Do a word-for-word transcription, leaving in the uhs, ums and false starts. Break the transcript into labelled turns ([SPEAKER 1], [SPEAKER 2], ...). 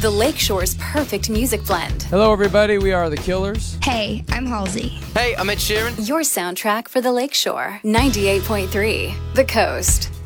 [SPEAKER 1] the Lakeshore's perfect music blend.
[SPEAKER 2] Hello, everybody. We are The Killers.
[SPEAKER 3] Hey, I'm Halsey.
[SPEAKER 4] Hey, I'm Ed Sheeran.
[SPEAKER 1] Your soundtrack for the Lakeshore. ninety-eight point three, The Coast.